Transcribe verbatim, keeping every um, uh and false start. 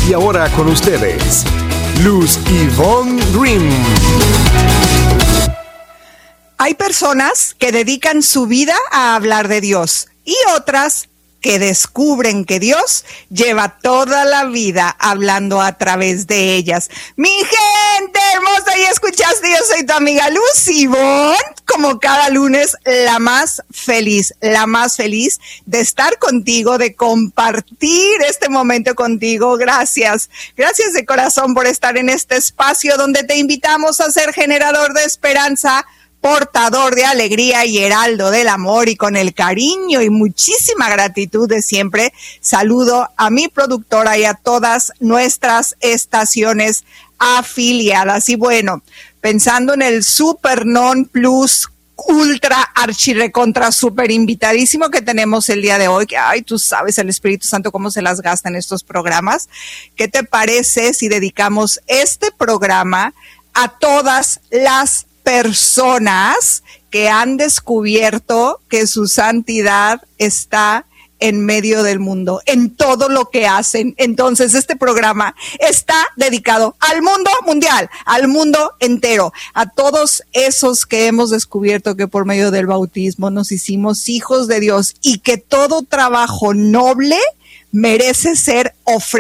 Y ahora con ustedes, Luz Ivonne Grimm. Hay personas que dedican su vida a hablar de Dios y otras que descubren que Dios lleva toda la vida hablando a través de ellas. Mi gente hermosa, ya escuchaste, yo soy tu amiga Luz Ivonne, como cada lunes, la más feliz, la más feliz de estar contigo, de compartir este momento contigo. Gracias, gracias de corazón por estar en este espacio donde te invitamos a ser generador de esperanza, portador de alegría y heraldo del amor, y con el cariño y muchísima gratitud de siempre, saludo a mi productora y a todas nuestras estaciones afiliadas. Y bueno, pensando en el super non plus ultra archirrecontra super invitadísimo que tenemos el día de hoy, que ay, tú sabes el Espíritu Santo cómo se las gasta en estos programas. ¿Qué te parece si dedicamos este programa a todas las personas que han descubierto que su santidad está en medio del mundo, en todo lo que hacen? Entonces, este programa está dedicado al mundo mundial, al mundo entero, a todos esos que hemos descubierto que por medio del bautismo nos hicimos hijos de Dios y que todo trabajo noble merece ser ofrecido